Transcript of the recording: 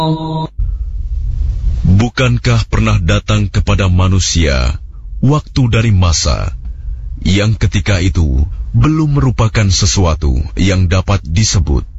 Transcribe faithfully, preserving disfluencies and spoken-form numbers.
Bukankah pernah datang kepada manusia waktu dari masa yang ketika itu belum merupakan sesuatu yang dapat disebut?